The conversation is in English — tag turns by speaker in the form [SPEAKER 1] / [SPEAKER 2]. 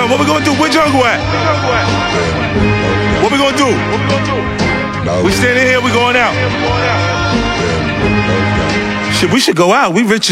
[SPEAKER 1] Yo, what we gonna do? Where Jungle at? What we gonna do? We standing here, we going out. Shit, we should go out. We rich as